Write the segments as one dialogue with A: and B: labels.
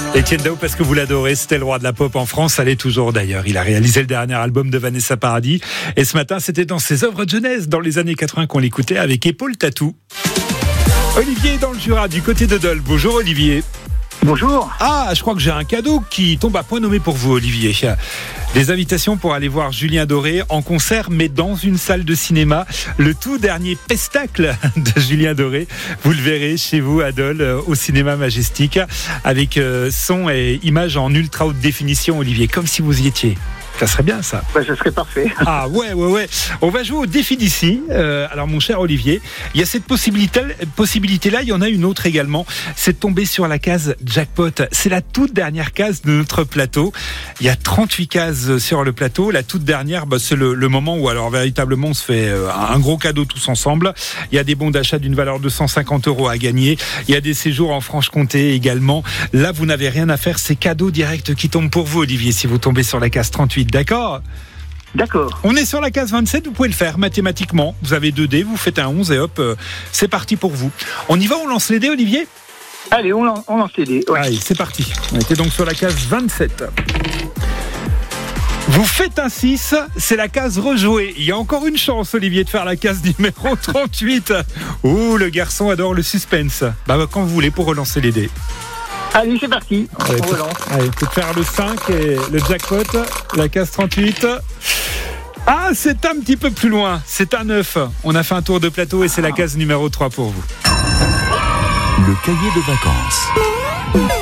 A: Etienne Daho, parce que vous l'adorez, c'était le roi de la pop en France, ça l'est toujours d'ailleurs. Il a réalisé le dernier album de Vanessa Paradis. Et ce matin, c'était dans ses œuvres de jeunesse, dans les années 80, qu'on l'écoutait avec Épaule Tatou. Olivier est dans le Jura, du côté de Dole. Bonjour Olivier.
B: Bonjour.
A: Ah, je crois que j'ai un cadeau qui tombe à point nommé pour vous, Olivier. Des invitations pour aller voir Julien Doré en concert, mais dans une salle de cinéma. Le tout dernier pestacle de Julien Doré. Vous le verrez chez vous à Dole, au cinéma Majestic, avec son et images en ultra haute définition, Olivier, comme si vous y étiez. Ça serait bien, ça.
B: Bah, ça serait parfait.
A: Ah ouais. On va jouer au défi d'ici. Alors, mon cher Olivier, il y a cette possibilité-là. Il y en a une autre également. C'est de tomber sur la case jackpot. C'est la toute dernière case de notre plateau. Il y a 38 cases sur le plateau. La toute dernière, c'est le moment où, alors, véritablement, on se fait un gros cadeau tous ensemble. Il y a des bons d'achat d'une valeur de 150 € à gagner. Il y a des séjours en Franche-Comté également. Là, vous n'avez rien à faire. C'est cadeau direct qui tombe pour vous, Olivier, si vous tombez sur la case 38. D'accord ?
B: D'accord.
A: On est sur la case 27, vous pouvez le faire mathématiquement. Vous avez 2 dés, vous faites un 11 et hop, c'est parti pour vous. On y va, on lance les dés, Olivier ?
B: Allez, on lance les dés. Ouais.
A: Allez, c'est parti. On était donc sur la case 27. Vous faites un 6, c'est la case rejouée. Il y a encore une chance, Olivier, de faire la case numéro 38. Ouh, le garçon adore le suspense. Quand vous voulez pour relancer les dés.
B: Allez, c'est parti. On relance.
A: Allez, peut faire le 5 et le jackpot, la case 38. Ah, c'est un petit peu plus loin. C'est un 9. On a fait un tour de plateau et c'est la case numéro 3 pour vous.
C: Le cahier de vacances.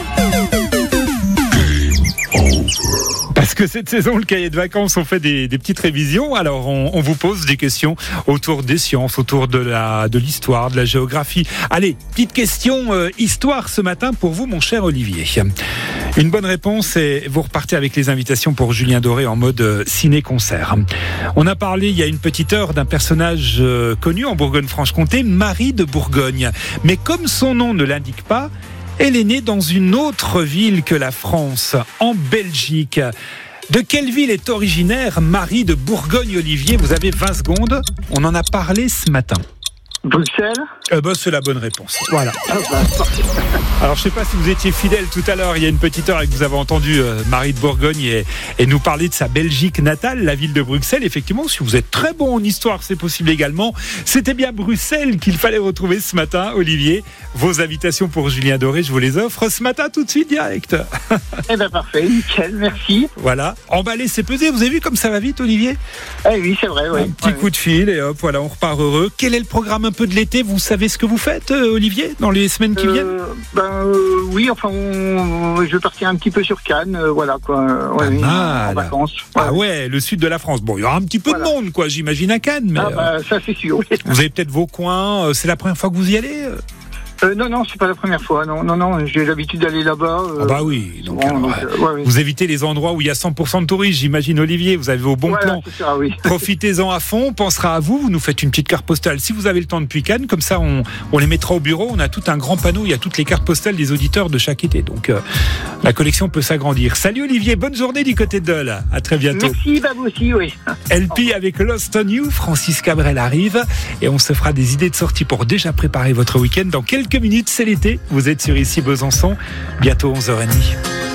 A: Parce que cette saison, le cahier de vacances, on fait des petites révisions. Alors, on vous pose des questions autour des sciences, autour de l'histoire, de la géographie. Allez, petite question histoire ce matin pour vous, mon cher Olivier. Une bonne réponse et vous repartez avec les invitations pour Julien Doré en mode ciné-concert. On a parlé il y a une petite heure d'un personnage connu en Bourgogne-Franche-Comté, Marie de Bourgogne. Mais comme son nom ne l'indique pas, elle est née dans une autre ville que la France, en Belgique. De quelle ville est originaire Marie de Bourgogne, Olivier ? Vous avez 20 secondes. On en a parlé ce matin.
B: Bruxelles ?
A: C'est la bonne réponse. Voilà. Alors, je ne sais pas si vous étiez fidèle tout à l'heure, il y a une petite heure, et que vous avez entendu Marie de Bourgogne et nous parler de sa Belgique natale, la ville de Bruxelles. Effectivement, si vous êtes très bon en histoire, c'est possible également. C'était bien Bruxelles qu'il fallait retrouver ce matin, Olivier. Vos invitations pour Julien Doré, je vous les offre ce matin tout de suite direct.
B: Parfait, nickel, merci.
A: Voilà, emballé, c'est pesé. Vous avez vu comme ça va vite, Olivier ?
B: Oui, c'est vrai, oui.
A: Un petit coup de fil et hop, voilà, on repart heureux. Quel est le programme un peu de l'été ? Vous savez ce que vous faites, Olivier, dans les semaines qui viennent ?
B: Oui, enfin, je vais partir un petit peu sur Cannes, voilà, quoi. En vacances.
A: Ah ouais, le sud de la France. Bon, il y aura un petit peu de monde, quoi, j'imagine, à Cannes. Mais,
B: ça, c'est sûr.
A: Vous avez peut-être vos coins. C'est la première fois que vous y allez ?
B: Non, c'est pas la première fois. Non, j'ai l'habitude d'aller là-bas.
A: Oui. Vous évitez les endroits où il y a 100% de touristes, j'imagine, Olivier. Vous avez vos bons plans.
B: C'est ça, oui.
A: Profitez-en à fond. On pensera à vous. Vous nous faites une petite carte postale si vous avez le temps depuis Cannes. Comme ça, on les mettra au bureau. On a tout un grand panneau. Il y a toutes les cartes postales des auditeurs de chaque été. Donc, la collection peut s'agrandir. Salut Olivier. Bonne journée du côté de Dole. À très bientôt.
B: Merci, vous aussi, oui.
A: LP avec Lost on You. Francis Cabrel arrive. Et on se fera des idées de sortie pour déjà préparer votre week-end. Dans quelques minutes, c'est l'été. Vous êtes sur Ici Besançon. Bientôt 11h30.